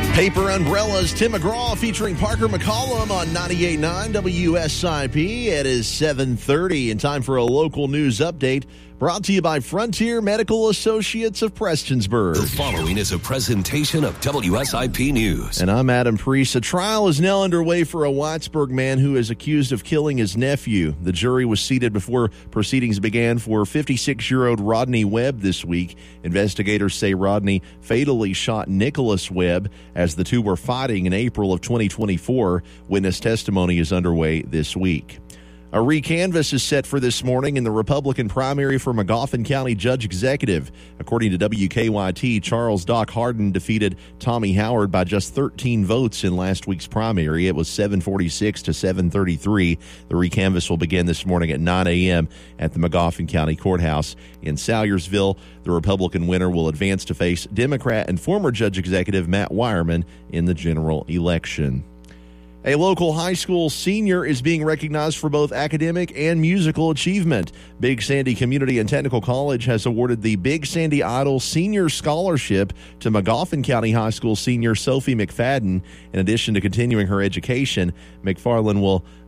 Paper Umbrellas, Tim McGraw featuring Parker McCollum on 98.9 WSIP. It is 7:30 and time for a local news update brought to you by Frontier Medical Associates of Prestonsburg. The following is a presentation of WSIP News. And I'm Adam Priest. A trial is now underway for a Whitesburg man who is accused of killing his nephew. The jury was seated before proceedings began for 56-year-old Rodney Webb this week. Investigators say Rodney fatally shot Nicholas Webb as the two were fighting in April of 2024. Witness testimony is underway this week. A recanvass is set for this morning in the Republican primary for Magoffin County Judge Executive. According to WKYT, Charles Doc Harden defeated Tommy Howard by just 13 votes in last week's primary. It was 746 to 733. The recanvass will begin this morning at 9 a.m. at the Magoffin County Courthouse in Salyersville. The Republican winner will advance to face Democrat and former Judge Executive Matt Wireman in the general election. A local high school senior is being recognized for both academic and musical achievement. Big Sandy Community and Technical College has awarded the Big Sandy Idol Senior Scholarship to Magoffin County High School senior Sophie McFadden. In addition to continuing her education, McFarland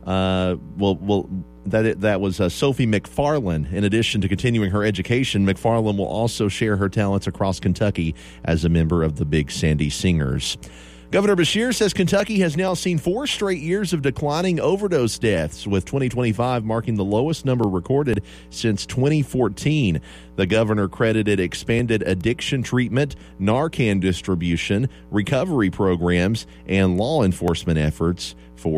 that was Sophie McFarland. In addition to continuing her education, McFarland will also share her talents across Kentucky as a member of the Big Sandy Singers. Governor Beshear says Kentucky has now seen 4 straight years of declining overdose deaths, with 2025 marking the lowest number recorded since 2014. The governor credited expanded addiction treatment, Narcan distribution, recovery programs, and law enforcement efforts for